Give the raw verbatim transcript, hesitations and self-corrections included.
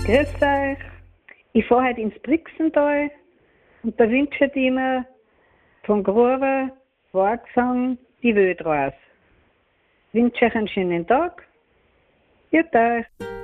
Grüß euch. Ich fahre heute ins Brixental und da wünsche ich mir von Gruber Worksong die Welt raus. Ich wünsche euch einen schönen Tag. Gut euch.